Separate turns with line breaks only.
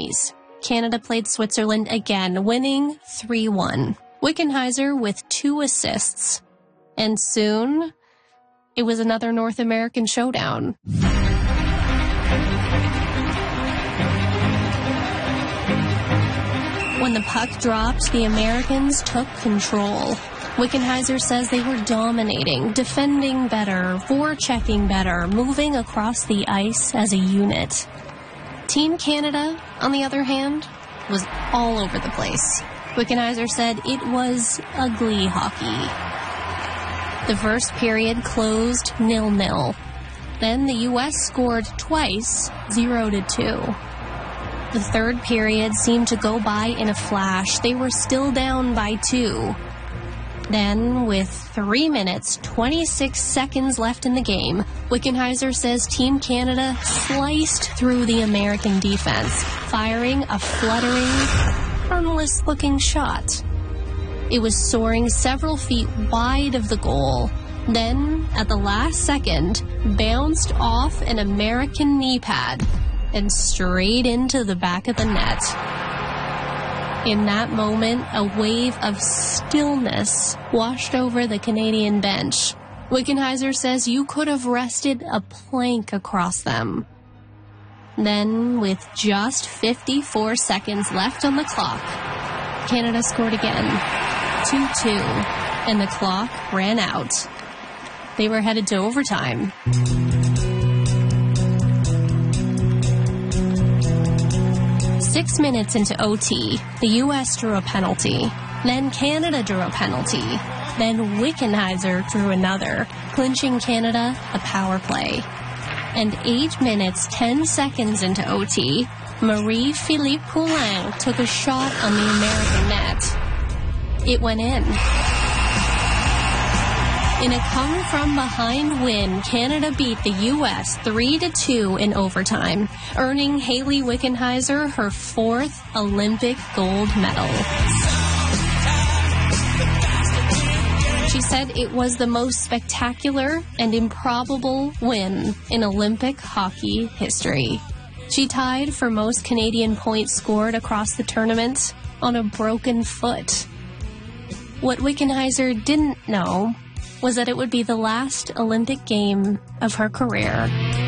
semis. Canada played Switzerland again, winning 3-1. Wickenheiser with 2 assists. And soon, it was another North American showdown. When the puck dropped, the Americans took control. Wickenheiser says they were dominating, defending better, forechecking better, moving across the ice as a unit. Team Canada, on the other hand, was all over the place. Wickenheiser said it was ugly hockey. The first period closed 0-0. Then the U.S. scored twice, 0-2. The third period seemed to go by in a flash. They were still down by 2. Then, with 3 minutes, 26 seconds left in the game, Wickenheiser says Team Canada sliced through the American defense, firing a fluttering, harmless-looking shot. It was soaring several feet wide of the goal. Then, at the last second, bounced off an American knee pad and straight into the back of the net. In that moment, a wave of stillness washed over the Canadian bench. Wickenheiser says you could have rested a plank across them. Then, with just 54 seconds left on the clock, Canada scored again, 2-2, and the clock ran out. They were headed to overtime. 6 minutes into OT, the U.S. drew a penalty. Then Canada drew a penalty. Then Wickenheiser drew another, clinching Canada a power play. And 8 minutes, 10 seconds into OT, Marie-Philippe Poulin took a shot on the American net. It went in. In a come-from-behind win, Canada beat the U.S. 3-2 in overtime, earning Hayley Wickenheiser her 4th Olympic gold medal. She said it was the most spectacular and improbable win in Olympic hockey history. She tied for most Canadian points scored across the tournament on a broken foot. What Wickenheiser didn't know was that it would be the last Olympic game of her career.